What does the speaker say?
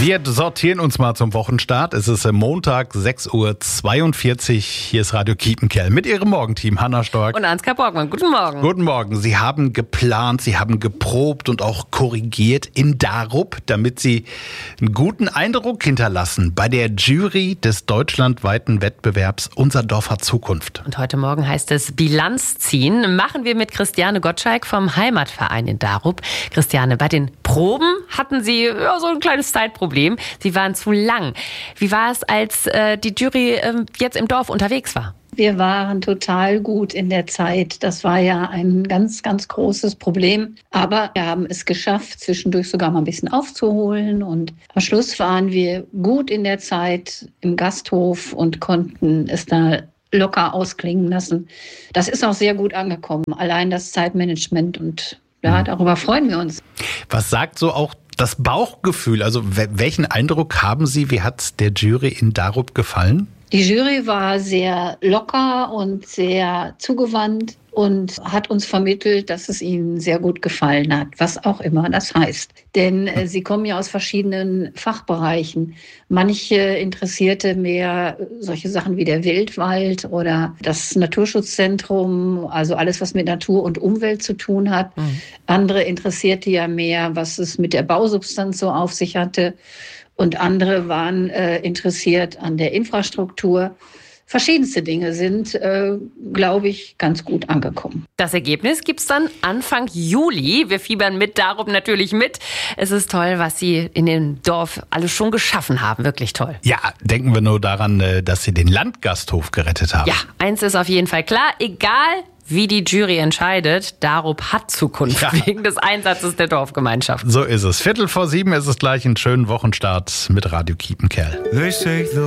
Wir sortieren uns mal zum Wochenstart. Es ist Montag, 6.42 Uhr. Hier ist Radio Kiepenkerl mit Ihrem Morgenteam Hanna Stork und Ansgar Borgmann. Guten Morgen. Guten Morgen. Sie haben geplant, Sie haben geprobt und auch korrigiert in Darup, damit Sie einen guten Eindruck hinterlassen bei der Jury des deutschlandweiten Wettbewerbs Unser Dorf hat Zukunft. Und heute Morgen heißt es Bilanz ziehen. Machen wir mit Christiane Gottschalk vom Heimatverein in Darup. Christiane, bei den Proben hatten Sie so ein kleines Zeitproblem. Sie waren zu lang. Wie war es, als die Jury jetzt im Dorf unterwegs war? Wir waren total gut in der Zeit. Das war ja ein ganz, ganz großes Problem. Aber wir haben es geschafft, zwischendurch sogar mal ein bisschen aufzuholen. Und am Schluss waren wir gut in der Zeit im Gasthof und konnten es da locker ausklingen lassen. Das ist auch sehr gut angekommen. Allein das Zeitmanagement, und ja, darüber freuen wir uns. Was sagt so auch das Bauchgefühl? Also welchen Eindruck haben Sie? Wie hat es der Jury in Darup gefallen? Die Jury war sehr locker und sehr zugewandt und hat uns vermittelt, dass es ihnen sehr gut gefallen hat, was auch immer das heißt. Denn sie kommen ja aus verschiedenen Fachbereichen. Manche interessierte mehr solche Sachen wie der Wildwald oder das Naturschutzzentrum, also alles, was mit Natur und Umwelt zu tun hat. Andere interessierte ja mehr, was es mit der Bausubstanz so auf sich hatte. Und andere waren interessiert an der Infrastruktur. Verschiedenste Dinge sind, glaube ich, ganz gut angekommen. Das Ergebnis gibt's dann Anfang Juli. Wir fiebern mit Darup natürlich mit. Es ist toll, was Sie in dem Dorf alles schon geschaffen haben. Wirklich toll. Ja, denken wir nur daran, dass Sie den Landgasthof gerettet haben. Ja, eins ist auf jeden Fall klar. Egal, wie die Jury entscheidet, Darup hat Zukunft wegen des Einsatzes der Dorfgemeinschaft. So ist es. 6:45 ist es gleich. Einen schönen Wochenstart mit Radio Kiepenkerl.